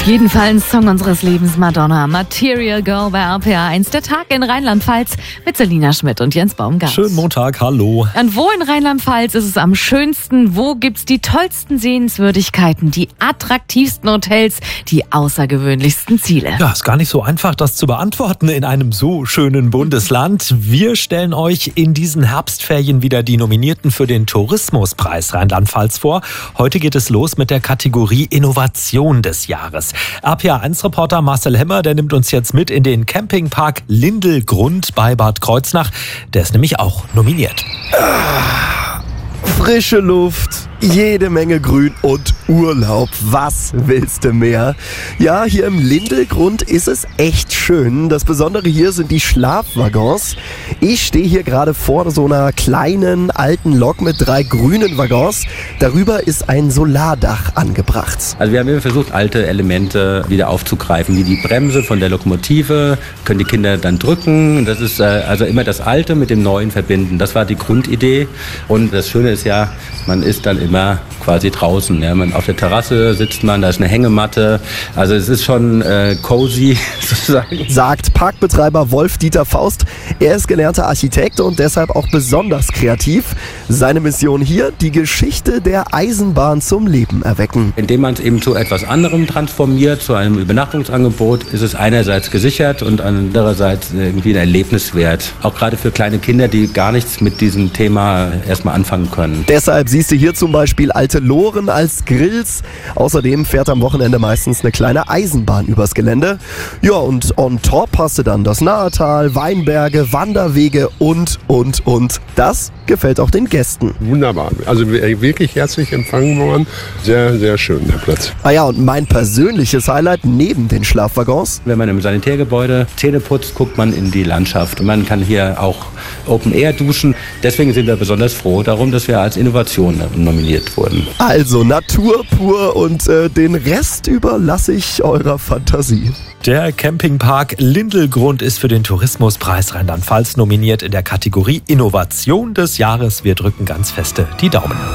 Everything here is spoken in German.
Auf jeden Fall ein Song unseres Lebens, Madonna. Material Girl bei RPA 1. Der Tag in Rheinland-Pfalz mit Selina Schmidt und Jens Baumgart. Schönen Montag, hallo. Und wo in Rheinland-Pfalz ist es am schönsten? Wo gibt's die tollsten Sehenswürdigkeiten, die attraktivsten Hotels, die außergewöhnlichsten Ziele? Ja, ist gar nicht so einfach, das zu beantworten in einem so schönen Bundesland. Wir stellen euch in diesen Herbstferien wieder die Nominierten für den Tourismuspreis Rheinland-Pfalz vor. Heute geht es los mit der Kategorie Innovation des Jahres. RPA1-Reporter Marcel Hemmer, der nimmt uns jetzt mit in den Campingpark Lindelgrund bei Bad Kreuznach. Der ist nämlich auch nominiert. Frische Luft, jede Menge Grün und Urlaub. Was willst du mehr? Ja, hier im Lindelgrund ist es echt schön. Das Besondere hier sind die Schlafwaggons. Ich stehe hier gerade vor so einer kleinen alten Lok mit 3 grünen Waggons. Darüber ist ein Solardach angebracht. Also wir haben immer versucht, alte Elemente wieder aufzugreifen, wie die Bremse von der Lokomotive, können die Kinder dann drücken. Das ist also immer das Alte mit dem Neuen verbinden. Das war die Grundidee. Und das Schöne ist ja, man ist dann immer quasi draußen. Ja, auf der Terrasse sitzt man, da ist eine Hängematte. Also es ist schon cozy sozusagen. Sagt Parkbetreiber Wolf-Dieter Faust. Er ist gelernter Architekt und deshalb auch besonders kreativ. Seine Mission hier, die Geschichte der Eisenbahn zum Leben erwecken. Indem man es eben zu etwas anderem transformiert, zu einem Übernachtungsangebot, ist es einerseits gesichert und andererseits irgendwie ein Erlebniswert. Auch gerade für kleine Kinder, die gar nichts mit diesem Thema erstmal anfangen können. Deshalb siehst du hier zum Beispiel alte Loren als Grills. Außerdem fährt am Wochenende meistens eine kleine Eisenbahn übers Gelände. Ja, und on top hast du dann das Nahetal, Weinberge, Wanderwege und. Das gefällt auch den Gästen. Wunderbar. Also wirklich herzlich empfangen worden. Sehr, sehr schön, der Platz. Ah ja, und mein persönliches Highlight neben den Schlafwaggons. Wenn man im Sanitärgebäude Zähne putzt, guckt man in die Landschaft. Und man kann hier auch Open Air duschen. Deswegen sind wir besonders froh darum, dass wir als Innovation nominiert wurden. Also Natur pur und den Rest überlasse ich eurer Fantasie. Der Campingpark Lindelgrund ist für den Tourismuspreis Rheinland-Pfalz nominiert in der Kategorie Innovation des Jahres. Wir drücken ganz feste die Daumen.